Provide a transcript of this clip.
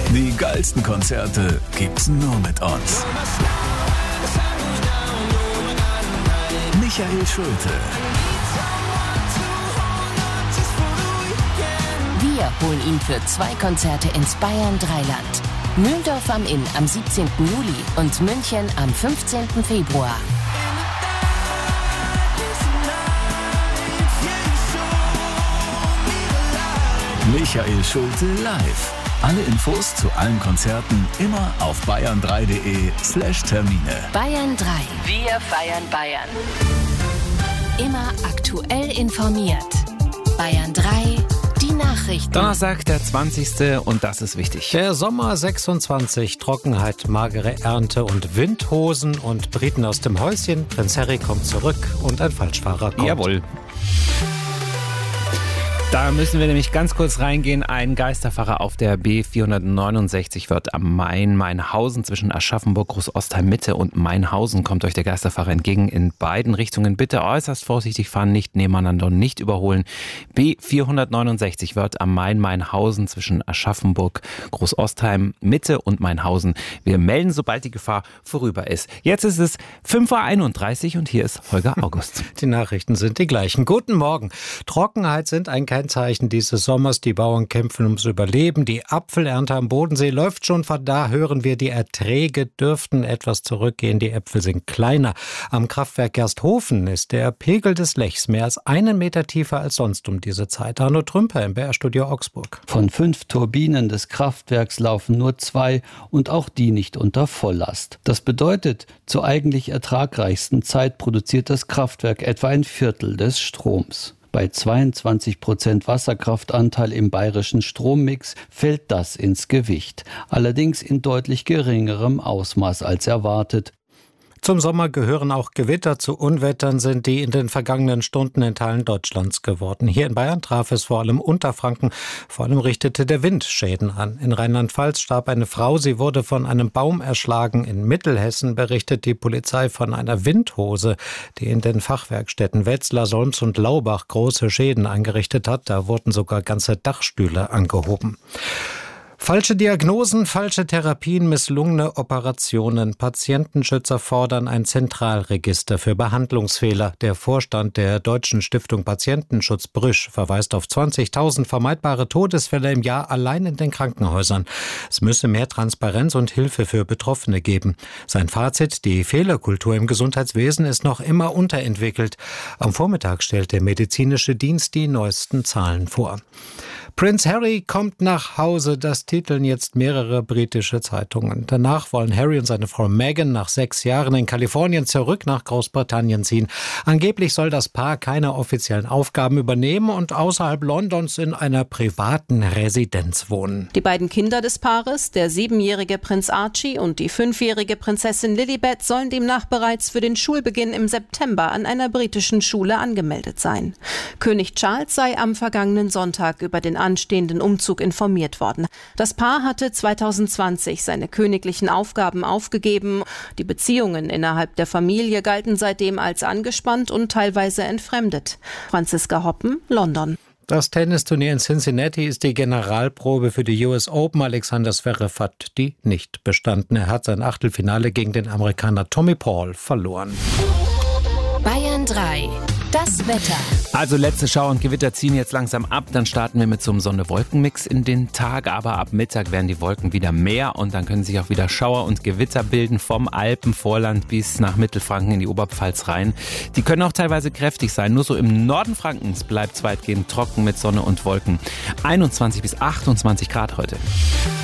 Die geilsten Konzerte gibt's nur mit uns. Michael Schulte. Wir holen ihn für 2 Konzerte ins Bayern Dreiland. Mühldorf am Inn am 17. Juli und München am 15. Februar. Michael Schulte live. Alle Infos zu allen Konzerten immer auf bayern3.de/Termine. Bayern 3. Wir feiern Bayern. Immer aktuell informiert. Bayern 3. Die Nachrichten. Donnerstag, der 20. und das ist wichtig. Der Sommer 26, Trockenheit, magere Ernte und Windhosen und Briten aus dem Häuschen. Prinz Harry kommt zurück und ein Falschfahrer kommt. Jawohl. Da müssen wir nämlich ganz kurz reingehen. Ein Geisterfahrer auf der B469 wird am Main-Mainhausen zwischen Aschaffenburg, Großostheim-Mitte und Mainhausen kommt euch der Geisterfahrer entgegen in beiden Richtungen. Bitte äußerst vorsichtig fahren, nicht nebeneinander und nicht überholen. B469 wird am Main-Mainhausen zwischen Aschaffenburg, Großostheim-Mitte und Mainhausen. Wir melden, sobald die Gefahr vorüber ist. Jetzt ist es 5.31 Uhr und hier ist Holger August. Die Nachrichten sind die gleichen. Guten Morgen. Trockenheit sind ein Kennzeichen dieses Sommers. Die Bauern kämpfen ums Überleben. Die Apfelernte am Bodensee läuft schon. Von da hören wir, die Erträge dürften etwas zurückgehen. Die Äpfel sind kleiner. Am Kraftwerk Gersthofen ist der Pegel des Lechs mehr als 1 Meter tiefer als sonst um diese Zeit. Arno Trümper im BR-Studio Augsburg. Von 5 Turbinen des Kraftwerks laufen nur 2 und auch die nicht unter Volllast. Das bedeutet, zur eigentlich ertragreichsten Zeit produziert das Kraftwerk etwa 1/4 des Stroms. Bei 22% Wasserkraftanteil im bayerischen Strommix fällt das ins Gewicht. Allerdings in deutlich geringerem Ausmaß als erwartet. Zum Sommer gehören auch Gewitter. Zu Unwettern sind die in den vergangenen Stunden in Teilen Deutschlands geworden. Hier in Bayern traf es vor allem Unterfranken. Vor allem richtete der Wind Schäden an. In Rheinland-Pfalz starb eine Frau. Sie wurde von einem Baum erschlagen. In Mittelhessen berichtet die Polizei von einer Windhose, die in den Fachwerkstätten Wetzlar, Solms und Laubach große Schäden angerichtet hat. Da wurden sogar ganze Dachstühle angehoben. Falsche Diagnosen, falsche Therapien, misslungene Operationen. Patientenschützer fordern ein Zentralregister für Behandlungsfehler. Der Vorstand der Deutschen Stiftung Patientenschutz Brüsch verweist auf 20.000 vermeidbare Todesfälle im Jahr allein in den Krankenhäusern. Es müsse mehr Transparenz und Hilfe für Betroffene geben. Sein Fazit: Die Fehlerkultur im Gesundheitswesen ist noch immer unterentwickelt. Am Vormittag stellt der medizinische Dienst die neuesten Zahlen vor. Prinz Harry kommt nach Hause, das titeln jetzt mehrere britische Zeitungen. Danach wollen Harry und seine Frau Meghan nach 6 Jahren in Kalifornien zurück nach Großbritannien ziehen. Angeblich soll das Paar keine offiziellen Aufgaben übernehmen und außerhalb Londons in einer privaten Residenz wohnen. Die beiden Kinder des Paares, der 7-jährige Prinz Archie und die 5-jährige Prinzessin Lilibet, sollen demnach bereits für den Schulbeginn im September an einer britischen Schule angemeldet sein. König Charles sei am vergangenen Sonntag über den anstehenden Umzug informiert worden. Das Paar hatte 2020 seine königlichen Aufgaben aufgegeben. Die Beziehungen innerhalb der Familie galten seitdem als angespannt und teilweise entfremdet. Franziska Hoppen, London. Das Tennisturnier in Cincinnati ist die Generalprobe für die US Open. Alexander Zverev hat die nicht bestanden. Er hat sein Achtelfinale gegen den Amerikaner Tommy Paul verloren. Bayern 3. Das Wetter. Also letzte Schauer und Gewitter ziehen jetzt langsam ab. Dann starten wir mit so einem Sonne-Wolken-Mix in den Tag. Aber ab Mittag werden die Wolken wieder mehr und dann können sich auch wieder Schauer und Gewitter bilden vom Alpenvorland bis nach Mittelfranken in die Oberpfalz rein. Die können auch teilweise kräftig sein. Nur so im Norden Frankens bleibt es weitgehend trocken mit Sonne und Wolken. 21 bis 28 Grad heute.